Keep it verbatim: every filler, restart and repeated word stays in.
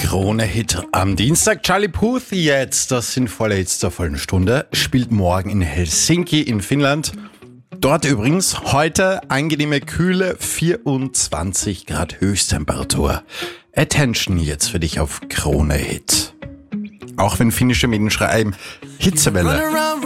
Krone-Hit am Dienstag. Charlie Puth jetzt, das sind volle Hits der vollen Stunde, spielt morgen in Helsinki in Finnland. Dort übrigens heute angenehme, kühle vierundzwanzig Grad Höchsttemperatur. Attention jetzt für dich auf Krone-Hit. Auch wenn finnische Medien schreiben, Hitzewelle.